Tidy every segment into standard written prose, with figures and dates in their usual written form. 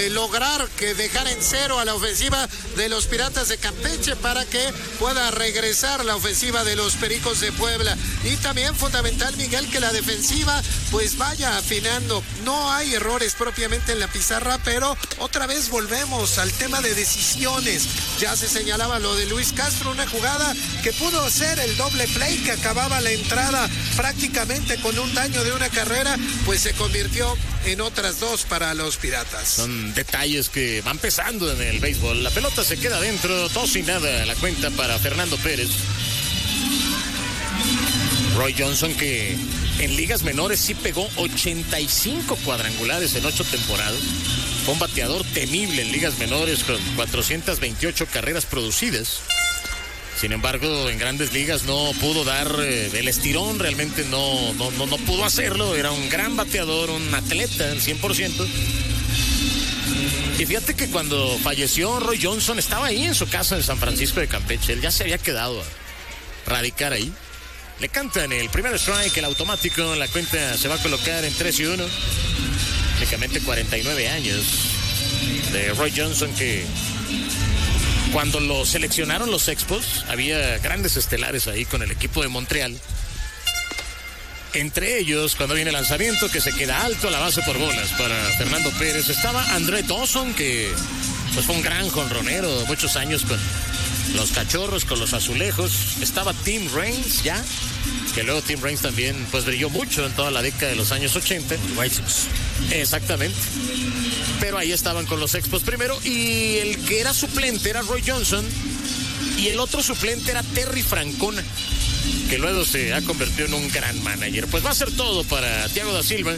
lograr que dejar en cero a la ofensiva de los Piratas de Campeche para que pueda regresar la ofensiva de los Pericos de Puebla. Y también fundamental, Miguel, que la defensiva pues vaya afinando. No hay errores propiamente en la pizarra, pero otra vez volvemos al tema de decisiones. Ya se señalaba lo de Luis Castro, una jugada que pudo hacer el doble play que acababa la entrada prácticamente con un daño de una carrera, pues se convirtió en otras dos para los Piratas. Son detalles que van pesando en el béisbol. La pelota se queda adentro, 2-0 la cuenta para Fernando Pérez. Roy Johnson, que en ligas menores sí pegó 85 cuadrangulares en 8 temporadas. Fue un bateador temible en ligas menores con 428 carreras producidas. Sin embargo, en grandes ligas no pudo dar el estirón, realmente no pudo hacerlo. Era un gran bateador, un atleta al 100%. Y fíjate que cuando falleció Roy Johnson estaba ahí en su casa en San Francisco de Campeche. Él ya se había quedado a radicar ahí. Le cantan el primer strike, el automático. La cuenta se va a colocar en 3-1. Únicamente 49 años de Roy Johnson, que cuando lo seleccionaron los Expos, había grandes estelares ahí con el equipo de Montreal. Entre ellos, cuando viene el lanzamiento, que se queda alto a la base por bolas para Fernando Pérez, estaba André Dawson, que pues fue un gran jonronero, muchos años con los Cachorros, con los Azulejos. Estaba Tim Raines ya, que luego Tim Raines también pues brilló mucho en toda la década de los años 80. Exactamente. Pero ahí estaban con los Expos primero, y el que era suplente era Roy Johnson, y el otro suplente era Terry Francona, que luego se ha convertido en un gran manager. Pues va a ser todo para Thiago da Silva.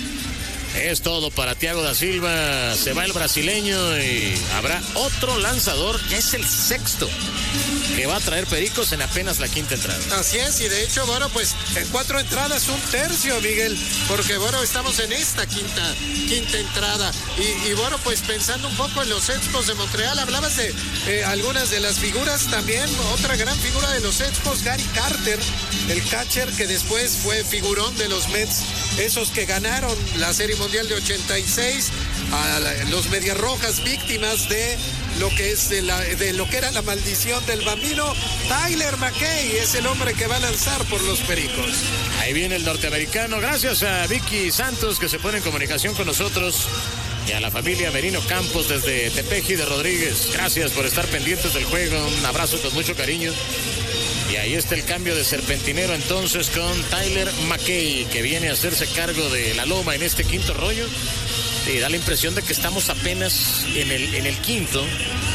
Es todo para Thiago da Silva. Se va el brasileño y habrá otro lanzador. Ya es el sexto que va a traer Pericos en apenas la quinta entrada. Así es, y de hecho, bueno, pues en 4 entradas, 1/3, Miguel, porque bueno, estamos en esta quinta entrada. Y bueno, pues pensando un poco en los Expos de Montreal, hablabas de algunas de las figuras también. Otra gran figura de los Expos, Gary Carter, el catcher que después fue figurón de los Mets, esos que ganaron la Serie Mundial de 86, a los Medias Rojas, víctimas de lo que es de lo que era la maldición del bambino. Tyler McKay es el hombre que va a lanzar por los Pericos. Ahí viene el norteamericano. Gracias a Vicky Santos, que se pone en comunicación con nosotros, y a la familia Merino Campos desde Tepeji de Rodríguez. Gracias por estar pendientes del juego. Un abrazo con mucho cariño. Y ahí está el cambio de serpentinero entonces con Tyler McKay, que viene a hacerse cargo de la loma en este quinto rollo. Y da la impresión de que estamos apenas en el quinto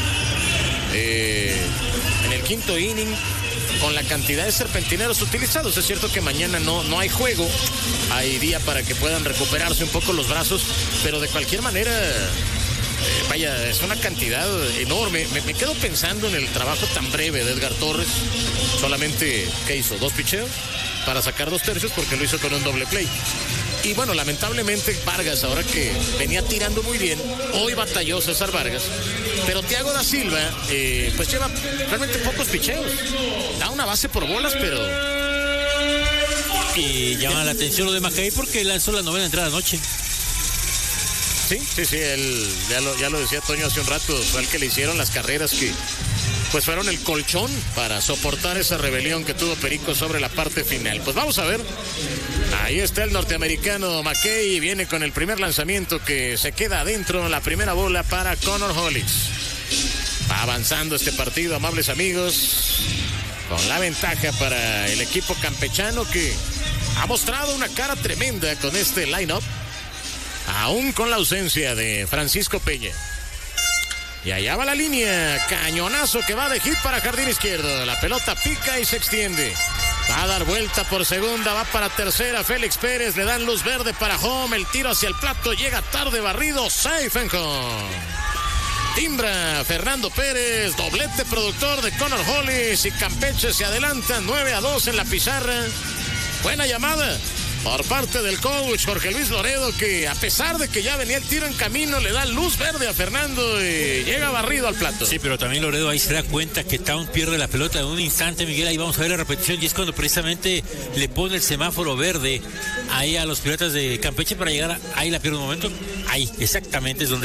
inning, con la cantidad de serpentineros utilizados. Es cierto que mañana no hay juego, hay día para que puedan recuperarse un poco los brazos, pero de cualquier manera, vaya, es una cantidad enorme. Me quedo pensando en el trabajo tan breve de Edgar Torres. Solamente, ¿qué hizo? 2 picheos para sacar 2/3, porque lo hizo con un doble play. Y bueno, lamentablemente Vargas, ahora que venía tirando muy bien, hoy batalló César Vargas, pero Thiago da Silva pues lleva realmente pocos picheos, da una base por bolas, pero... Y llama la atención lo de McKay porque lanzó la 9ª entrada anoche. Sí, él ya lo decía Toño hace un rato, fue el que le hicieron las carreras que pues fueron el colchón para soportar esa rebelión que tuvo Perico sobre la parte final. Pues vamos a ver. Ahí está el norteamericano McKay, viene con el primer lanzamiento que se queda adentro, la primera bola para Connor Hollins. Va avanzando este partido, amables amigos, con la ventaja para el equipo campechano, que ha mostrado una cara tremenda con este line-up, aún con la ausencia de Francisco Peña. Y allá va la línea, cañonazo que va de hit para jardín izquierdo. La pelota pica y se extiende. Va a dar vuelta por segunda, va para tercera. Félix Pérez, le dan luz verde para home. El tiro hacia el plato, llega tarde, barrido, safe and home. Timbra Fernando Pérez, doblete productor de Connor Hollins, y Campeche se adelanta 9-2 en la pizarra. Buena llamada por parte del coach Jorge Luis Loredo, que a pesar de que ya venía el tiro en camino, le da luz verde a Fernando y llega barrido al plato. Sí, pero también Loredo ahí se da cuenta que Town pierde la pelota en un instante, Miguel. Ahí vamos a ver la repetición, y es cuando precisamente le pone el semáforo verde ahí a los Piratas de Campeche para llegar ahí la pierde un momento. Ahí, exactamente es donde